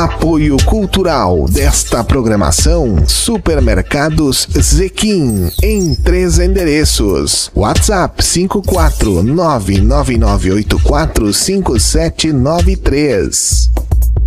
Apoio cultural desta programação: Supermercados Zequim, em 3 endereços. WhatsApp 54999845793.